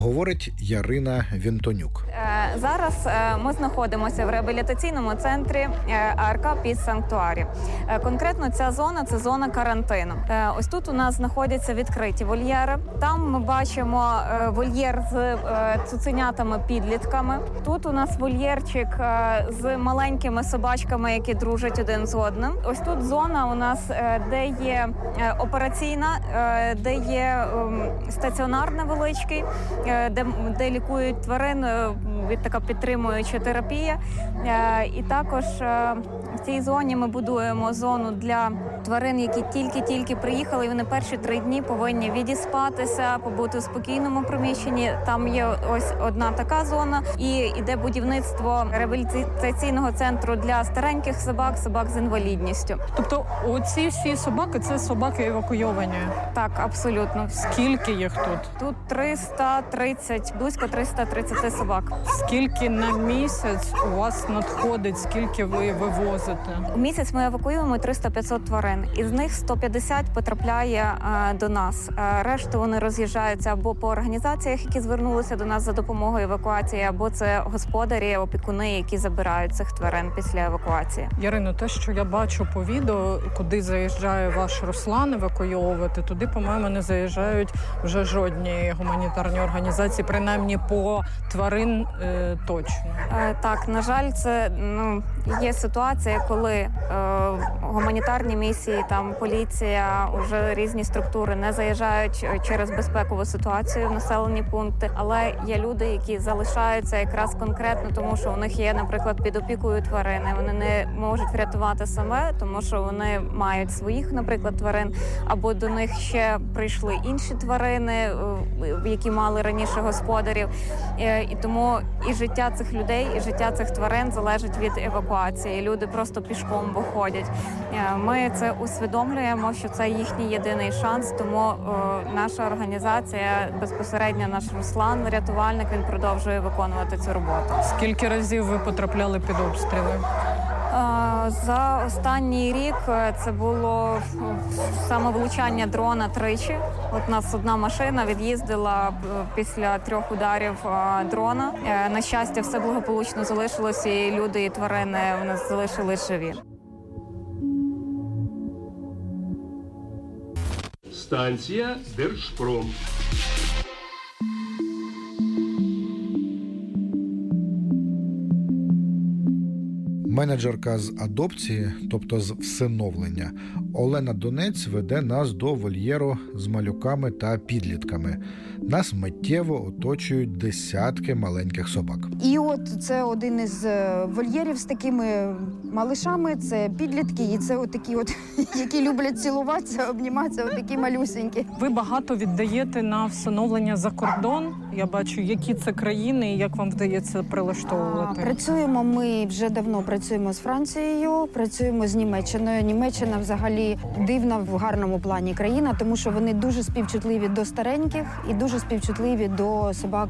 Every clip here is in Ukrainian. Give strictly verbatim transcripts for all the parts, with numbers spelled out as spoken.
Говорить Ярина Вінтонюк. Зараз ми знаходимося в реабілітаційному центрі АРК Піс Санктуарі. Конкретно ця зона – це зона карантину. Ось тут у нас знаходяться відкриті вольєри. Там ми бачимо вольєр з цуценятами-підлітками. Тут у нас вольєрчик з маленькими собачками, які дружать один з одним. Ось тут зона у нас, де є операційна, де є стаціонар невеличкий, Де, де лікують тварин, від така підтримуюча терапія. І також в цій зоні ми будуємо зону для тварин, які тільки-тільки приїхали, і вони перші три дні повинні відіспатися, побути в спокійному приміщенні. Там є ось одна така зона, і іде будівництво реабілітаційного центру для стареньких собак, собак з інвалідністю. Тобто оці всі собаки – це собаки евакуйовані? Так, абсолютно. Скільки їх тут? Тут триста тридцять, близько триста тридцять собак. Скільки на місяць у вас надходить, скільки ви вивозите? У місяць ми евакуюємо триста-п'ятсот тварин. Із них сто п'ятдесят потрапляє а, до нас. А, решту вони роз'їжджаються або по організаціях, які звернулися до нас за допомогою евакуації, або це господарі, опікуни, які забирають цих тварин після евакуації. Ярино, те, що я бачу по відео, куди заїжджає ваш Руслан евакуйовувати, туди, по-моєму, не заїжджають вже жодні гуманітарні організації, принаймні по тварин е, точно. Е, так, на жаль, це ну, є ситуація, коли е, гуманітарні місії, там поліція, вже різні структури не заїжджають через безпекову ситуацію в населені пункти, але є люди, які залишаються якраз конкретно, тому що у них є, наприклад, під опікою тварини. Вони не можуть врятувати саме, тому що вони мають своїх, наприклад, тварин, або до них ще прийшли інші тварини, які мали раніше господарів. І тому і життя цих людей, і життя цих тварин залежить від евакуації. Люди просто пішком виходять. Ми це усвідомлюємо, що це їхній єдиний шанс, тому о, наша організація, безпосередньо наш Руслан, рятувальник, він продовжує виконувати цю роботу. Скільки разів ви потрапляли під обстріли? За останній рік це було саме влучання дрона тричі. От у нас одна машина від'їздила після трьох ударів дрона. На щастя, все благополучно залишилось, і люди, і тварини у нас залишились живі. Станція Держпром. Менеджерка з адопції, тобто з всиновлення, Олена Донець веде нас до вольєру з малюками та підлітками. Нас миттєво оточують десятки маленьких собак. І от це один із вольєрів з такими малишами, це підлітки, і це от такі от, які люблять цілуватися, обніматися, от такі малюсенькі. Ви багато віддаєте на всиновлення за кордон. Я бачу, які це країни і як вам вдається прилаштовувати. А, працюємо ми вже давно працюємо з Францією, працюємо з Німеччиною. Німеччина взагалі дивна в гарному плані країна, тому що вони дуже співчутливі до стареньких і дуже співчутливі до собак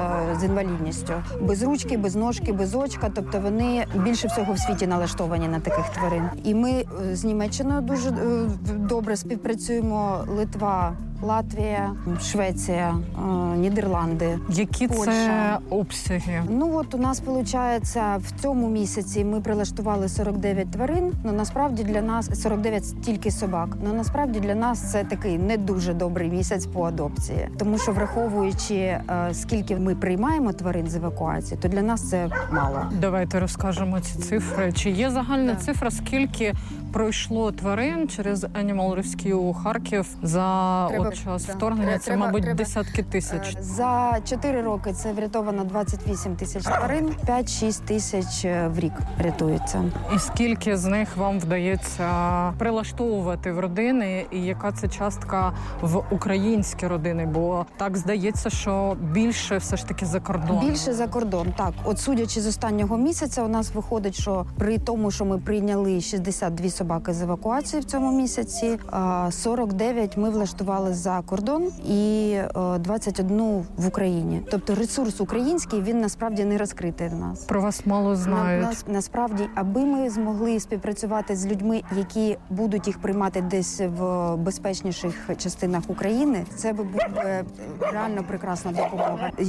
з інвалідністю. Без ручки, без ножки, без очка, тобто вони більше всього в світі налаштовані на таких тварин. І ми з Німеччиною дуже добре співпрацюємо. Литва, Латвія, Швеція, Нідерланди, Які Польща. Це обсяги? Ну от у нас, виходить, в цьому місяці ми прилаштували сорок дев'ять тварин, але насправді для нас сорок дев'ять тільки собак. Але насправді для нас це такий не дуже добрий місяць по адопції. Тому що, враховуючи, скільки ми приймаємо тварин з евакуації, то для нас це мало. Давайте розкажемо ці цифри. Чи є загальна Так. цифра, скільки пройшло тварин через Animal Rescue Харків за Треба, от час так. вторгнення? Це, Треба, мабуть, треба. десятки тисяч. За чотири роки це врятовано двадцять вісім тисяч тварин, п'ять-шість тисяч в рік рятується. І скільки з них вам вдається прилаштовувати в родини, і яка це частка в українські родини? Бо так здається, що більше все ж таки за кордон. Більше за кордон, так. От судячи з останнього місяця, у нас виходить, що при тому, що ми прийняли шістдесят дві собаки з евакуації в цьому місяці, сорок дев'ять ми влаштували за кордон і двадцять один в Україні. Тобто ресурс український, він насправді не розкритий в нас. Про вас мало знають. На, нас, насправді, аби ми змогли співпрацювати з людьми, які будуть їх приймати десь в безпечніших частинах України, це би була реально прекрасна допомога.